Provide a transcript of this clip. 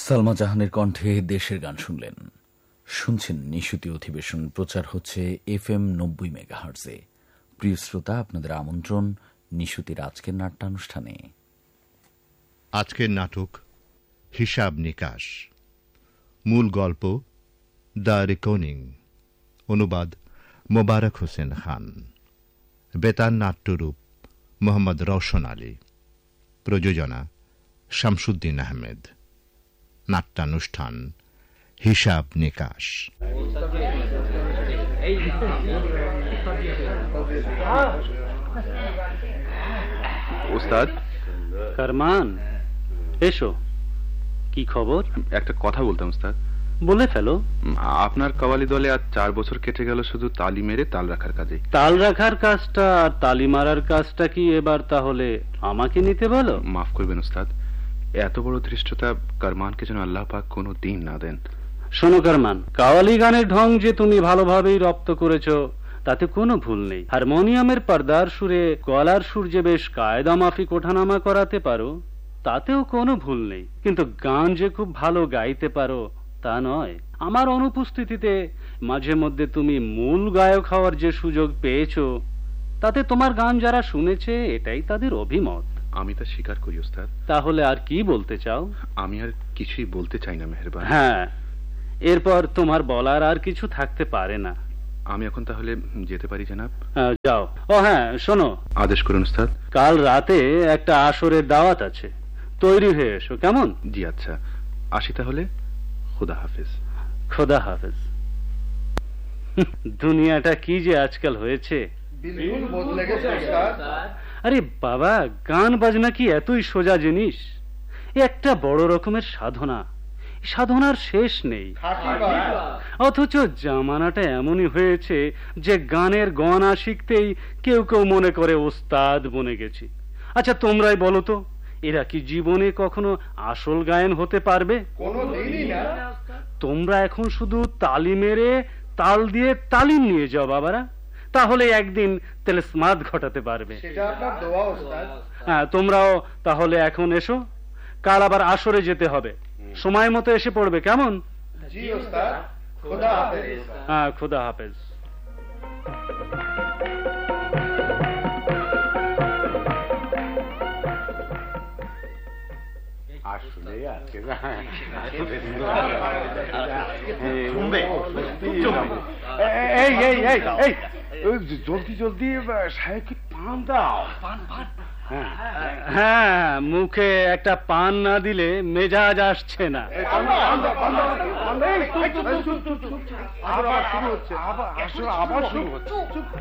সালমা জাহানের কণ্ঠে দেশের গান শুনলেন। শুনছেন নিশুতি অধিবেশন, প্রচার হচ্ছে FM 90 মেগাহার্জে। প্রিয় শ্রোতা, আপনাদের আমন্ত্রণ নিশুতির আজকের নাট্যানুষ্ঠানে। আজকের নাটক হিসাব নিকাশ। মূল গল্প দ্য রেকনিং, অনুবাদ মোবারক হোসেন খান। বেতার নাট্যরূপ মোহাম্মদ রওশন আলী। প্রযোজনা শামসুদ্দিন আহমেদ। নাট্যানুষ্ঠান হিসাব নিকাশ। ওস্তাদ কারমান, এসো। কি খবর? একটা কথা বলতাম ওস্তাদ। বলে ফেলো। আপনার কাওয়ালি দলে আজ 4 বছর কেটে গেল শুধু তালি মেরে তাল রাখার কাজে। তাল রাখার কাজটা আর তালি মারার কাজটা কি এবার তাহলে আমাকে নিতে বলো? মাফ করবেন ওস্তাদ, এত বড় ধৃষ্টতা কারমানকে যেন আল্লাহ পাক কোনো দিন না দেন। শোনো কারমান, কাওয়ালি গানের ঢং যে তুমি ভালোভাবেই রপ্ত করেছো তাতে কোনো ভুল নেই। হারমোনিয়ামের পর্দার সুরে গলার সুর যে বেশ কায়দা মাফিক ওঠানামা করাতে পারো তাতেও কোনো ভুল নেই, কিন্তু গান যে খুব ভালো গাইতে পারো তা নয়। আমার অনুপস্থিতিতে মাঝে মধ্যে তুমি মূল গায়ক হওয়ার যে সুযোগ পেয়েছো তাতে তোমার গান যারা শুনেছে এটাই তাদের অভিমত। আমি তা স্বীকার করি ওস্তাদ। তাহলে আর কি বলতে চাও? আমি আর কিছুই বলতে চাই না মেহেরবান। হ্যাঁ, এরপর তোমার বলার আর কিছু থাকতে পারে না। আমি এখন তাহলে যেতে পারি জনাব? যাও। ও হ্যাঁ, শোনো। আদেশ করুন ওস্তাদ। কাল রাতে একটা আসরের দাওয়াত আছে, তৈরি হয়ে এসো, কেমন? জি আচ্ছা, আসি তাহলে। খোদা হাফেজ। খোদা হাফেজ। দুনিয়াটা কি যে আজকাল হয়েছে! আরে বাবা, গান বাজনা কি এতই সোজা জিনিস? একটা বড় রকমের সাধনা, সাধনার শেষ নেই। অথচ জামানাটা এমনই হয়েছে যে গানের গয়না শিখতেই কেউ কেউ মনে করে ওস্তাদ বনে গেছি। আচ্ছা তোমরাই বলো তো, এরা কি জীবনে কখনো আসল গায়ন হতে পারবে? তোমরা এখন শুধু তালি মেরে তাল দিয়ে তালিম নিয়ে যাও বাবারা, তাহলে একদিন তেলস্মাদ ঘটাতে পারবে। হ্যাঁ, তোমরাও তাহলে এখন এসো, কাল আবার আসরে যেতে হবে, সময় মতো এসে পড়বে, কেমন? হ্যাঁ, খোদা হাফেজ। জলদি জলদি সাহেবকে পান দাও। হ্যাঁ, মুখে একটা পান না দিলে মেজাজ আসছে না। আবার শুরু হচ্ছে।